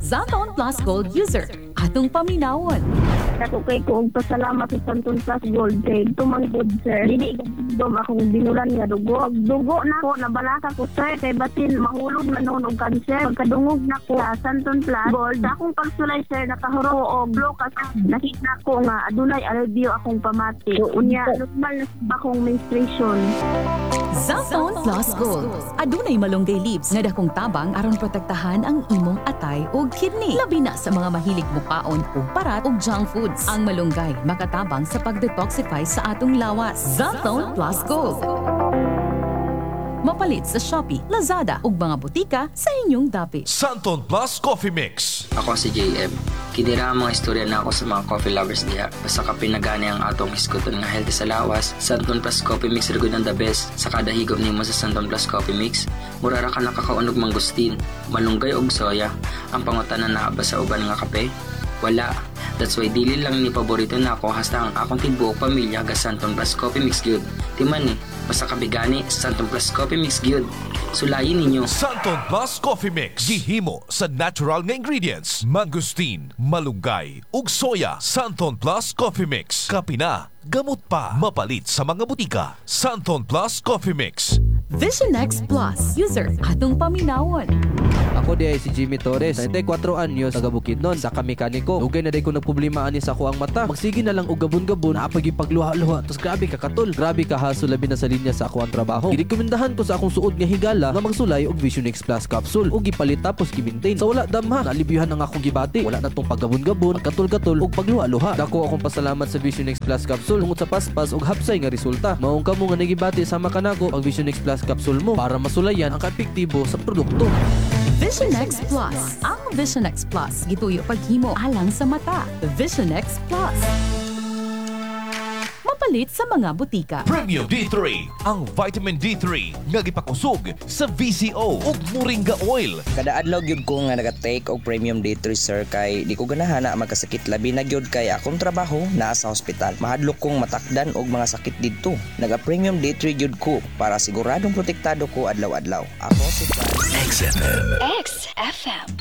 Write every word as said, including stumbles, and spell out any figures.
Zaton Plus Gold user. Atong paminawon. Ako kay ko og pasalamat sa Santon Plus Gold kay tumanggod sir. Dili dom akong binulan nga dugo. Dugo na ko nabalaka ko sir kay batin mahulog na noon og cancer. Pagkadungog na ko sa Santon Plus Gold akong pagsulay sir nakahuro og blow kasi nakita ko nga adunay alivio akong pamati. Unya normal na sa akong menstruation. Zaton Plus Gold. Adunay malunggay leaves nga dakong tabang aron protektahan ang imong atay ug kidney. Labi na sa mga mahilig mukaon ug parat ug junk foods. Ang malunggay makatabang sa pag-detoxify sa atong lawas. Zaton Plus Gold. Mapalit sa Shopee, Lazada ug mga butika sa inyong dapit. Santon Plus Coffee Mix. Ako si J M. Kinira ang mga istorya na ako sa mga coffee lovers diha. Basta ka pinagani ang atong hisguton nga healthy sa lawas. Santon Plus Coffee Mix rigud ang the best. Sa kada higop nimo sa Santon Plus Coffee Mix, mura ra ka nakakaunog mangustin, malunggay og soya. Ang pangutanan na ba sa uban nga kape? Wala. That's why dili lang ni paborito na ako hasta ang akong tibuok pamilya ga Santon Plus Coffee Mix gyud. Timan ni, basta kabigani Santon Plus Coffee Mix gyud. Sulayin ninyo. Santon Plus Coffee Mix. Gihimo sa natural nga ingredients. Mangustin, malunggay, ug soya. Santon Plus Coffee Mix. Kapina, gamot pa. Mapalit sa mga butika. Santon Plus Coffee Mix. Vision X Plus user. Atong paminawon. Ako di ay si Jimmy Torres, ninety-four anyos, taga Bukidnon, sa kamekaniko. Ugay na day ko nagproblema ani sa ako ang mata. Magsige na lang og gabon-gabon, naapag ipagluha-luha. Tos grabe ka katol. Grabe ka haso labi na sa linya sa ako ang trabaho. Girekomendahan ko sa akong suod nga higala nga magsulay og Vision X Plus capsule. Ug gipalit tapos gi-maintain. Sa wala damha, naalibiyuhan ang akong gibati. Wala na tong paggabon-gabon, katol-katol ug pagluha-luha. Dako akong pasalamat sa Vision X Plus capsule tungod sa paspas ug hapsay nga resulta. Maong kamo nga nagibati sama kanako ang Vision X Plus capsule mo para masulayan ang kaepektibo sa produkto. Vision X Plus. Ang Vision X Plus gituyo paghimo alang sa mata. Vision X Plus. Mapalit sa mga butika. Premium D three. Ang vitamin D three nga gipakusog sa V C O ug Moringa Oil. Kada adlaw gyud ko nga naga-take og Premium D three sir kay di ko ganahan na magkasakit labi na gyud kay akong trabaho naa sa ospital. Mahadlok kong matakdan og mga sakit didto. Naga-Premium D three gyud ko para siguradong protektado ko adlaw-adlaw. Ako si Franz. X F M. X F M.